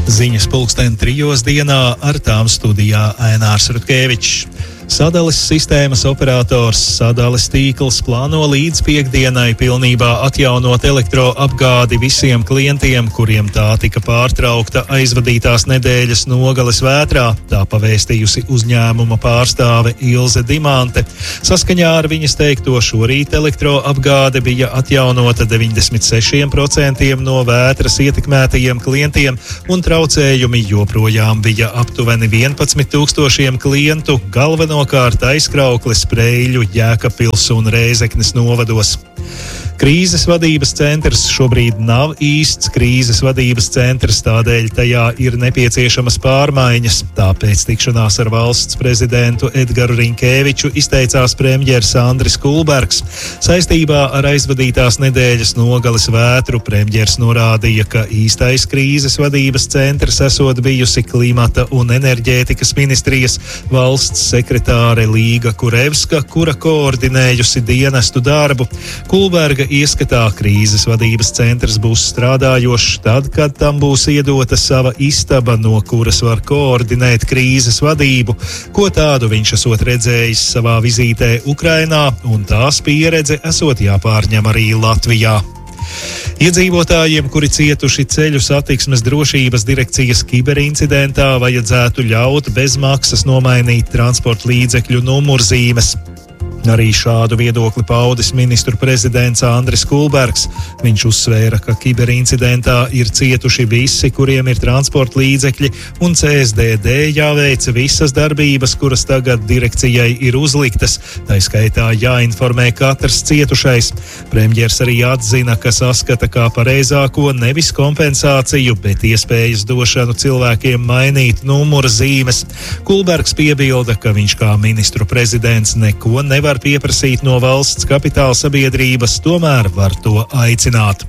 Ziņas 3:00 dienā, ar tām studijā Ainārs Rutkevičs. Sadales sistēmas operators Sadales tīkls plāno līdz piekdienai pilnībā atjaunot elektroapgādi visiem klientiem, kuriem tā tika pārtraukta aizvadītās nedēļas nogales vētrā, tā pavēstījusi uzņēmuma pārstāve Ilze Dimante. Saskaņā ar viņas teikto šorīt elektroapgāde bija atjaunota 96% no vētras ietekmētajiem klientiem, un traucējumi joprojām bija aptuveni 11,000 klientu, galvenokārt Aizkraukles, Preļu, Jēkabpils un Rēzeknes novados. Krīzes vadības centrs šobrīd nav īsts krīzes vadības centrs, tādēļ tajā ir nepieciešamas pārmaiņas. Tāpēc tikšanās ar valsts prezidentu Edgaru Rinkēviču izteicās premjers Andris Kulbergs. Saistībā ar aizvadītās nedēļas nogales vētru premjers norādīja, ka īstais krīzes vadības centrs esot bijusi Klimata un enerģētikas ministrijas valsts sekretāre Līga Kurevska, kura koordinējusi dienestu darbu. Kulberga ieskatā krīzes vadības centrs būs strādājošs tad, kad tam būs iedota sava istaba, no kuras var koordinēt krīzes vadību, ko tādu viņš esot redzējis savā vizītē Ukrainā, un tās pieredze esot jāpārņem arī Latvijā. Iedzīvotājiem, kuri cietuši ceļu satiksmes drošības direkcijas kiberincidentā, vajadzētu ļaut bez maksas nomainīt transporta līdzekļu numurzīmes. Arī šādu viedokli paudis ministru prezidents Andris Kulbergs. Viņš uzsvēra, ka kiberincidentā ir cietuši visi, kuriem ir transporta līdzekļi, un CSDD jāveic visas darbības, kuras tagad direkcijai ir uzliktas. Tā skaitā jāinformē katrs cietušais. Premjers arī atzina, ka saskata kā pareizāko nevis kompensāciju, bet iespējas došanu cilvēkiem mainīt numura zīmes. Kulbergs piebilda, ka viņš kā ministru prezidents neko nevar pieprasīt no valsts kapitāla sabiedrības, tomēr var to aicināt.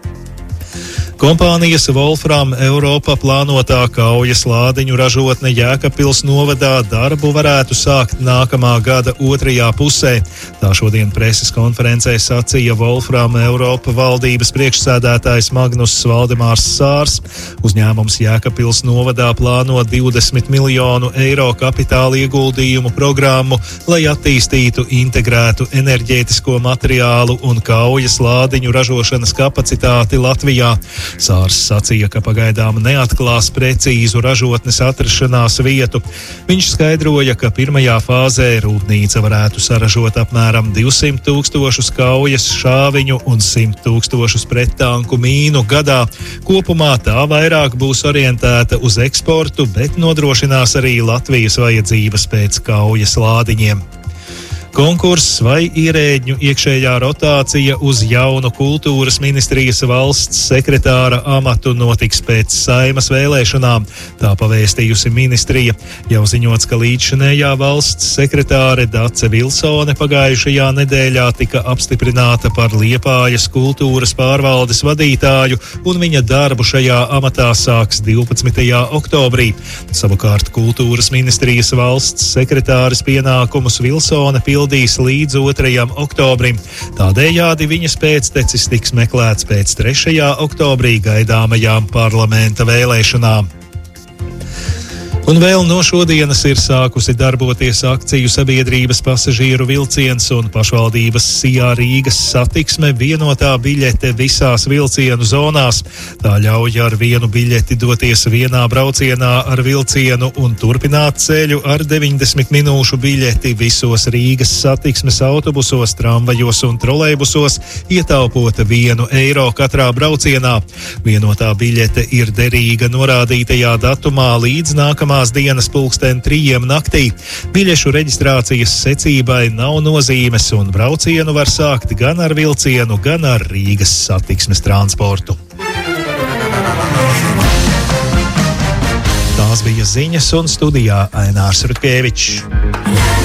Kompānijas Wolfram Europa plānotā kaujas lādiņu ražotne Jēkabpils novadā darbu varētu sākt nākamā gada otrajā pusē. Tā šodien preses konferencē sacīja Wolfram Europa valdības priekšsēdētājs Magnus Valdemārs Sārs. Uzņēmums Jēkabpils novadā plāno 20 miljonu eiro kapitāla ieguldījumu programmu, lai attīstītu integrētu enerģētisko materiālu un kaujas lādiņu ražošanas kapacitāti Latvijā. Sārs sacīja, ka pagaidām neatklās precīzu ražotnes atrašanās vietu. Viņš skaidroja, ka pirmajā fāzē rūpnīca varētu saražot apmēram 200 000 kaujas šāviņu un 100 000 prettanku mīnu gadā. Kopumā tā vairāk būs orientēta uz eksportu, bet nodrošinās arī Latvijas vajadzības pēc kaujas lādiņiem. Konkurss vai ierēģņu iekšējā rotācija uz jaunu kultūras ministrijas valsts sekretāra amatu notiks pēc Saimas vēlēšanām, tā pavēstījusi ministrija. Jau ziņots, ka līdzšinējā valsts sekretāre Dace Vilsone pagājušajā nedēļā tika apstiprināta par Liepājas kultūras pārvaldes vadītāju, un viņa darbu šajā amatā sāks 12. oktobrī. Savukārt kultūras ministrijas valsts sekretāres pienākumus Vilsone pildīs līdz 2. oktobrim. Tādējādi viņas pēctecis tiks meklēts pēc 3. oktobrī gaidāmajām parlamenta vēlēšanām. Un vēl no šodienas ir sākusi darboties akciju sabiedrības pasažieru vilciens un pašvaldības Sijā Rīgas satiksme vienotā biļete visās vilcienu zonās. Tā ļauj ar vienu biļeti doties vienā braucienā ar vilcienu un turpināt ceļu ar 90 minūšu biļeti visos Rīgas satiksmes autobusos, tramvajos un trolejbusos, ietaupot 1 eiro katrā braucienā. Vienotā biļete ir derīga norādītajā datumā līdz nākamā dienas 3:00 naktī. Biļešu reģistrācijas secībai nav nozīmes, un braucienu var sākt gan ar vilcienu, gan ar Rīgas satiksmes transportu. Tās bija ziņas, un studijā Ainārs Rutkevičs.